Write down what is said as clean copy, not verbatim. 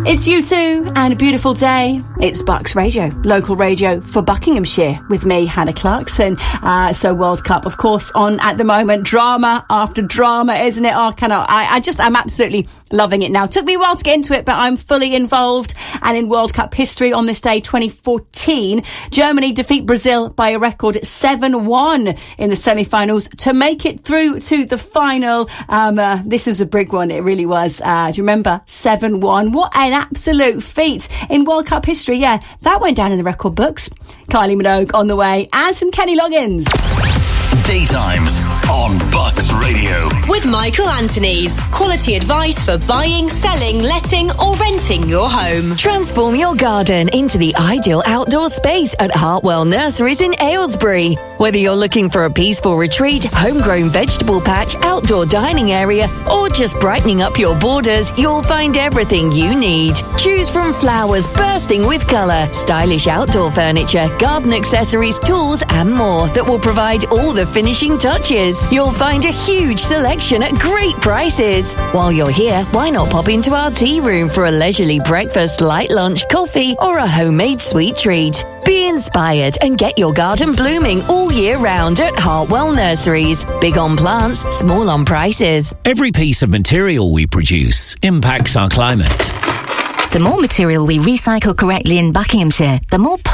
It's you two and a beautiful day. It's Bucks Radio, local radio for Buckinghamshire with me, Hannah Clarkson. So World Cup, of course, on at the moment. Drama after drama, isn't it? Oh, I'm absolutely loving it now. Took me a while to get into it, but I'm fully involved. And in World Cup history on this day, 2014, Germany defeat Brazil by a record 7-1 in the semi-finals to make it through to the final. This was a big one. It really was. Do you remember? 7-1. What an absolute feat in World Cup history. Yeah, that went down in the record books. Kylie Minogue on the way and some Kenny Loggins. Daytimes on Bucks Radio. With Michael Anthony's quality advice for buying, selling, letting or renting your home. Transform your garden into the ideal outdoor space at Hartwell Nurseries in Aylesbury. Whether you're looking for a peaceful retreat, homegrown vegetable patch, outdoor dining area or just brightening up your borders, you'll find everything you need. Choose from flowers bursting with colour, stylish outdoor furniture, garden accessories, tools and more that will provide all the finishing touches. You'll find a huge selection at great prices. While you're here, why not pop into our tea room for a leisurely breakfast, light lunch, coffee or a homemade sweet treat. Be inspired and get your garden blooming all year round at Hartwell Nurseries. Big on plants, small on prices. Every piece of material we produce impacts our climate. The more material we recycle correctly in Buckinghamshire, the more